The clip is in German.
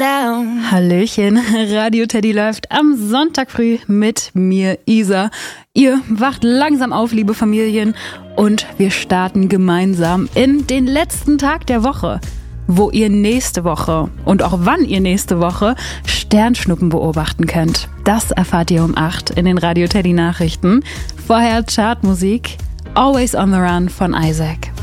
down. Hallöchen, Radio Teddy läuft am Sonntag früh mit mir, Isa. Ihr wacht langsam auf, liebe Familien, und wir starten gemeinsam in den letzten Tag der Woche, wo ihr nächste Woche und auch wann ihr nächste Woche Sternschnuppen beobachten könnt. Das erfahrt ihr um 8 in den Radio Teddy Nachrichten. Vorher Chartmusik, Always on the Run von Isaac.